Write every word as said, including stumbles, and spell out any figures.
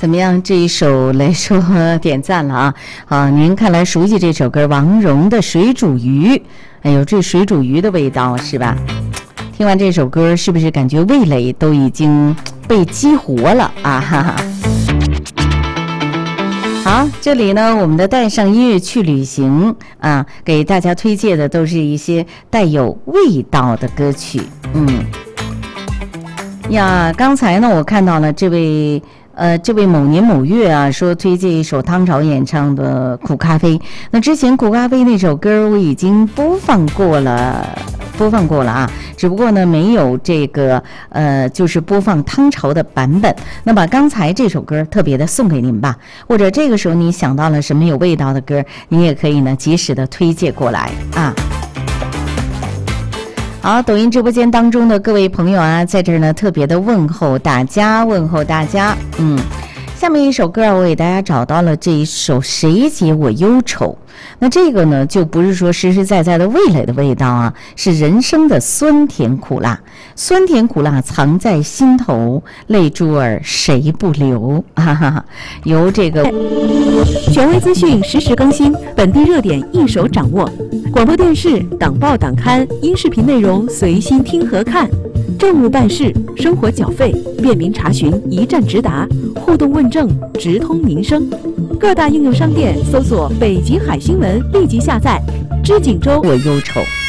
怎么样？这一首来说点赞了啊！好，您看来熟悉这首歌，王蓉的《水煮鱼》。哎呦，这水煮鱼的味道是吧？听完这首歌，是不是感觉味蕾都已经被激活了啊？哈哈。好，这里呢，我们的带上音乐去旅行啊，给大家推荐的都是一些带有味道的歌曲。嗯，呀，刚才呢，我看到了这位。呃，这位某年某月啊，说推荐一首汤潮演唱的《苦咖啡》。那之前《苦咖啡》那首歌我已经播放过了，播放过了啊。只不过呢，没有这个呃，就是播放汤潮的版本。那么刚才这首歌特别的送给您吧，或者这个时候你想到了什么有味道的歌，你也可以呢及时的推荐过来啊。好，抖音直播间当中的各位朋友啊，在这儿呢特别的问候大家，问候大家。嗯，下面一首歌我给大家找到了这一首《谁解我忧愁》。那这个呢，就不是说实实在在的味蕾的味道啊，是人生的酸甜苦辣，酸甜苦辣藏在心头，泪珠儿谁不流？哈哈哈，由这个权威资讯实时更新，本地热点一手掌握。广播电视、党报党刊、音视频内容随心听和看，政务办事、生活缴费便民查询一站直达，互动问政直通民生。各大应用商店搜索北极海新闻，立即下载。知锦州我忧愁。